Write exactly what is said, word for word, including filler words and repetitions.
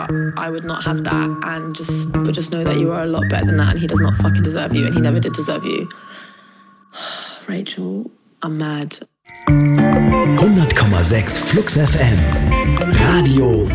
I would not have that, and just but just know that you are a lot better than that, and he does not fucking deserve you, and he never did deserve you. Rachel, I'm mad. hundert Komma sechs Flux F M. Radio